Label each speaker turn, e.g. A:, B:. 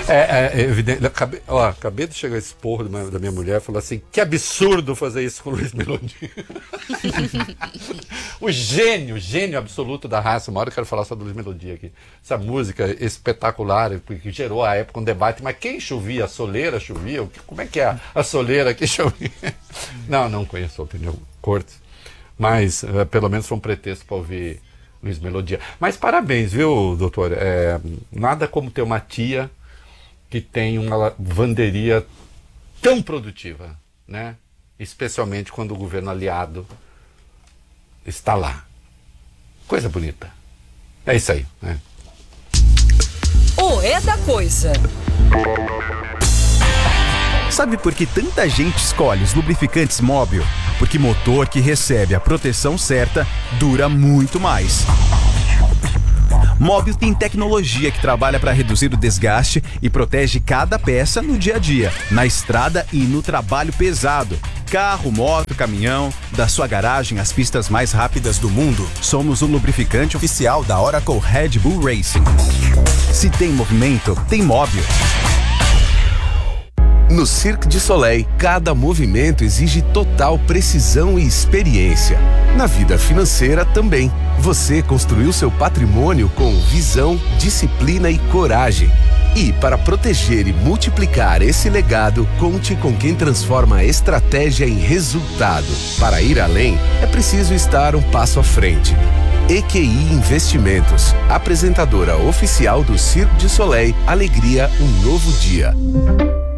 A: É evidente. Acabei de chegar esse porro da minha mulher e falou assim: que absurdo fazer isso com o Luiz Melodia. O gênio absoluto da raça. Uma hora eu quero falar sobre o Luiz Melodia aqui. Essa música espetacular que gerou à época um debate. Mas quem chovia? A soleira chovia? Como é que é a soleira que chovia? Não conheço a opinião Cortes. Mas pelo menos foi um pretexto para ouvir Luiz Melodia. Mas parabéns, viu, doutor? Nada como ter uma tia que tem uma lavanderia tão produtiva, né? Especialmente quando o governo aliado está lá. Coisa bonita. É isso aí, né?
B: O É da Coisa.
C: Sabe por que tanta gente escolhe os lubrificantes Mobil? Porque motor que recebe a proteção certa dura muito mais. Mobil tem tecnologia que trabalha para reduzir o desgaste e protege cada peça no dia a dia, na estrada e no trabalho pesado. Carro, moto, caminhão, da sua garagem às pistas mais rápidas do mundo, somos o lubrificante oficial da Oracle Red Bull Racing. Se tem movimento, tem Mobil.
D: No Cirque du Soleil, cada movimento exige total precisão e experiência. Na vida financeira também. Você construiu seu patrimônio com visão, disciplina e coragem. E para proteger e multiplicar esse legado, conte com quem transforma a estratégia em resultado. Para ir além, é preciso estar um passo à frente. EQI Investimentos, apresentadora oficial do Cirque du Soleil, Alegria, um novo dia.